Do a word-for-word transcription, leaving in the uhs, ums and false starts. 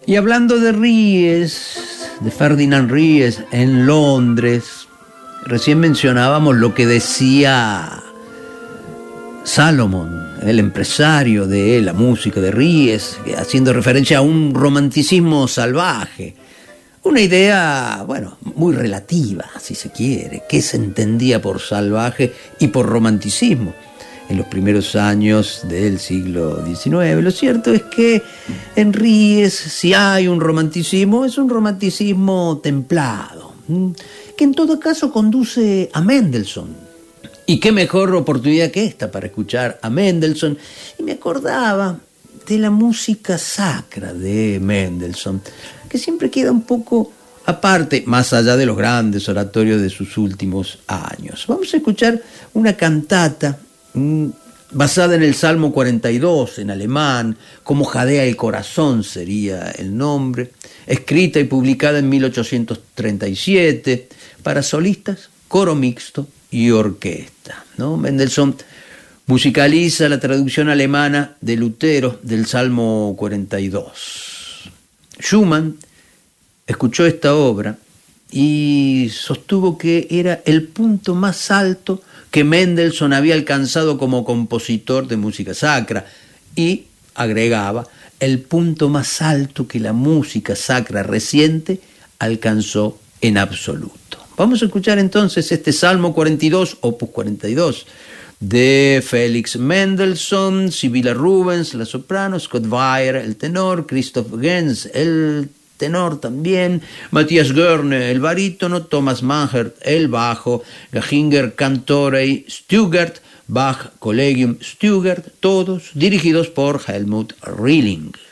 Y hablando de Ries, de Ferdinand Ries en Londres, recién mencionábamos lo que decía Salomon, el empresario de la música de Ries, haciendo referencia a un romanticismo salvaje. Una idea, bueno, muy relativa, si se quiere, qué se entendía por salvaje y por romanticismo en los primeros años del siglo diecinueve. Lo cierto es que en Ries, si hay un romanticismo, es un romanticismo templado, que en todo caso conduce a Mendelssohn. Y qué mejor oportunidad que esta para escuchar a Mendelssohn. Y me acordaba de la música sacra de Mendelssohn, que siempre queda un poco aparte, más allá de los grandes oratorios de sus últimos años. Vamos a escuchar una cantata basada en el Salmo cuarenta y dos en alemán, Como jadea el corazón sería el nombre, escrita y publicada en mil ochocientos treinta y siete para solistas, coro mixto y orquesta, ¿no? Mendelssohn musicaliza la traducción alemana de Lutero del Salmo cuarenta y dos. Schumann escuchó esta obra y sostuvo que era el punto más alto que Mendelssohn había alcanzado como compositor de música sacra, y agregaba, el punto más alto que la música sacra reciente alcanzó en absoluto. Vamos a escuchar entonces este Salmo cuarenta y dos, opus cuarenta y dos, de Felix Mendelssohn, Sibylla Rubens, la soprano, Scott Weier, el tenor, Christoph Gens, el tenor también, Matthias Görne, el barítono, Thomas Manhert, el bajo, Gachinger Cantorei Stugert, Bach Collegium Stugert, todos dirigidos por Helmut Rilling.